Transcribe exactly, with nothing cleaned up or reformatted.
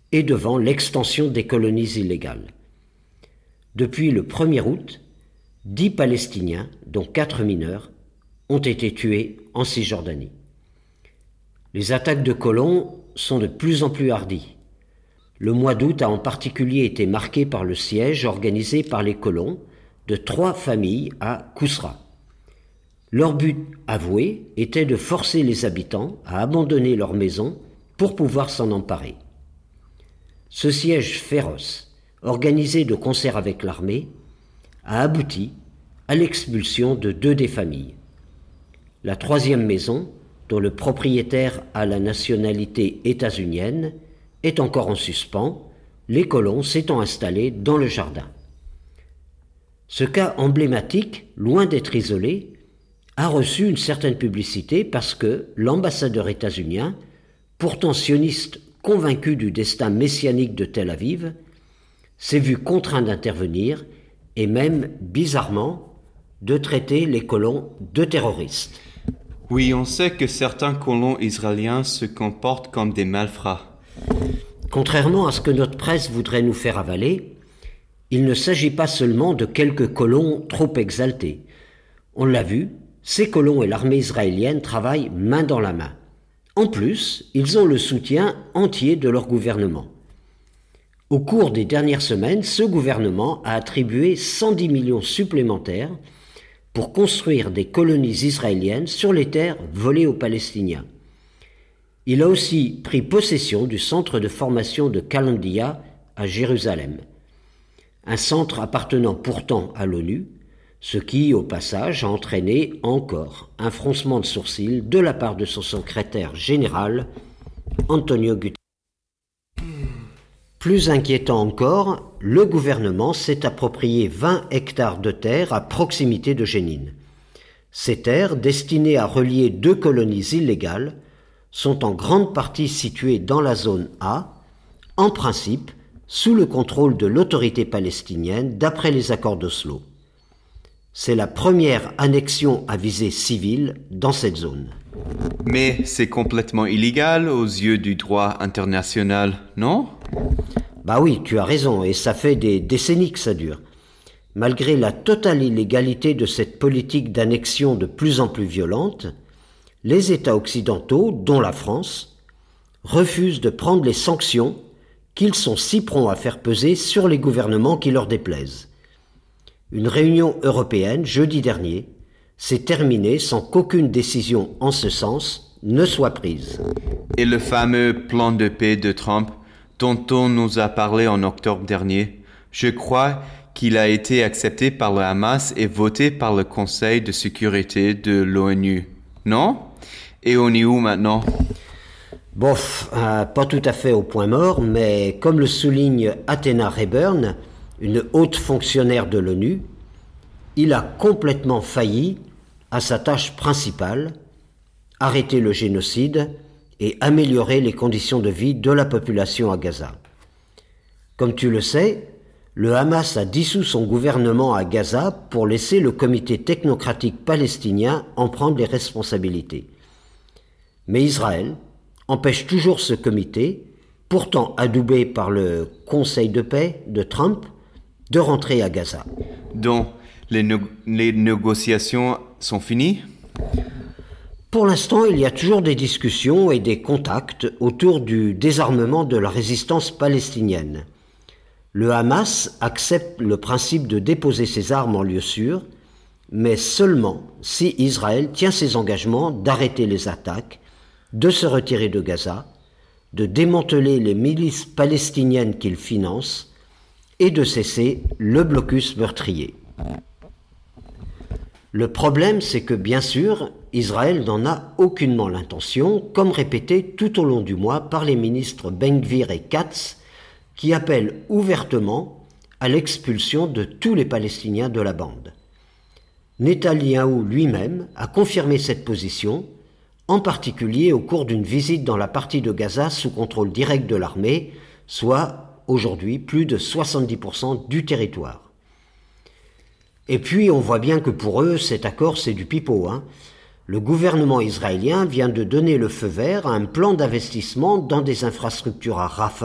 et devant l'extension des colonies illégales. Depuis le premier août, dix Palestiniens, dont quatre mineurs, ont été tués en Cisjordanie. Les attaques de colons sont de plus en plus hardies. Le mois d'août a en particulier été marqué par le siège organisé par les colons de trois familles à Kousra. Leur but avoué était de forcer les habitants à abandonner leurs maisons pour pouvoir s'en emparer. Ce siège féroce, organisé de concert avec l'armée, a abouti à l'expulsion de deux des familles. La troisième maison, dont le propriétaire a la nationalité états-unienne, est encore en suspens, les colons s'étant installés dans le jardin. Ce cas emblématique, loin d'être isolé, a reçu une certaine publicité parce que l'ambassadeur états-unien, pourtant sioniste convaincu du destin messianique de Tel Aviv, s'est vu contraint d'intervenir et même, bizarrement, de traiter les colons de terroristes. Oui, on sait que certains colons israéliens se comportent comme des malfrats. Contrairement à ce que notre presse voudrait nous faire avaler, il ne s'agit pas seulement de quelques colons trop exaltés. On l'a vu, ces colons et l'armée israélienne travaillent main dans la main. En plus, ils ont le soutien entier de leur gouvernement. Au cours des dernières semaines, ce gouvernement a attribué cent dix millions supplémentaires pour construire des colonies israéliennes sur les terres volées aux Palestiniens. Il a aussi pris possession du centre de formation de Kalandia à Jérusalem, un centre appartenant pourtant à l'ONU, ce qui, au passage, a entraîné encore un froncement de sourcils de la part de son secrétaire général, Antonio Guterres. Plus inquiétant encore, le gouvernement s'est approprié vingt hectares de terre à proximité de Jénine. Ces terres, destinées à relier deux colonies illégales, sont en grande partie situées dans la zone A, en principe sous le contrôle de l'autorité palestinienne d'après les accords d'Oslo. C'est la première annexion à visée civile dans cette zone. Mais c'est complètement illégal aux yeux du droit international, non ? Bah oui, tu as raison, et ça fait des décennies que ça dure. Malgré la totale illégalité de cette politique d'annexion de plus en plus violente, les États occidentaux, dont la France, refusent de prendre les sanctions qu'ils sont si prompts à faire peser sur les gouvernements qui leur déplaisent. Une réunion européenne, jeudi dernier, s'est terminée sans qu'aucune décision en ce sens ne soit prise. Et le fameux plan de paix de Trump, dont on nous a parlé en octobre dernier, je crois qu'il a été accepté par le Hamas et voté par le Conseil de sécurité de l'ONU, non ? Et on est où maintenant ? Bof, euh, pas tout à fait au point mort, mais comme le souligne Athena Rayburn, une haute fonctionnaire de l'ONU, il a complètement failli à sa tâche principale, arrêter le génocide et améliorer les conditions de vie de la population à Gaza. Comme tu le sais, le Hamas a dissous son gouvernement à Gaza pour laisser le comité technocratique palestinien en prendre les responsabilités. Mais Israël empêche toujours ce comité, pourtant adoubé par le Conseil de paix de Trump, de rentrer à Gaza. Donc, les, no- les négociations sont finies ? Pour l'instant, il y a toujours des discussions et des contacts autour du désarmement de la résistance palestinienne. Le Hamas accepte le principe de déposer ses armes en lieu sûr, mais seulement si Israël tient ses engagements d'arrêter les attaques, de se retirer de Gaza, de démanteler les milices palestiniennes qu'il finance et de cesser le blocus meurtrier. Le problème, c'est que, bien sûr, Israël n'en a aucunement l'intention, comme répété tout au long du mois par les ministres Ben-Gvir et Katz, qui appellent ouvertement à l'expulsion de tous les Palestiniens de la bande. Netanyahou lui-même a confirmé cette position, en particulier au cours d'une visite dans la partie de Gaza sous contrôle direct de l'armée, soit aujourd'hui plus de soixante-dix pour cent du territoire. Et puis on voit bien que pour eux, cet accord c'est du pipeau, hein. Le gouvernement israélien vient de donner le feu vert à un plan d'investissement dans des infrastructures à Rafah,